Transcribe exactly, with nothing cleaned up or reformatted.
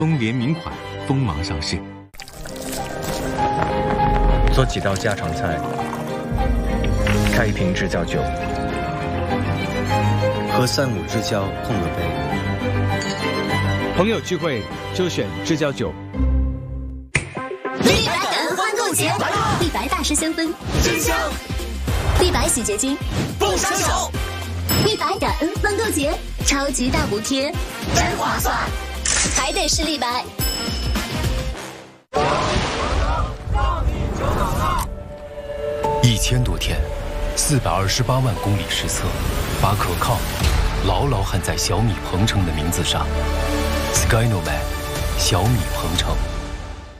东联名款锋芒上市。 做几道家常菜，开一瓶知交酒， 和三五知交碰个杯。 朋友聚会就选知交酒。 立白感恩欢购节，立白大师香氛真香，立白洗洁精不伤手。立白感恩欢购节，超级大补贴，真划算，还得是立白。 一千多天，四百二十八万公里实测，把可靠牢牢焊在小米鹏程的名字上。Skynoman， 小米鹏程。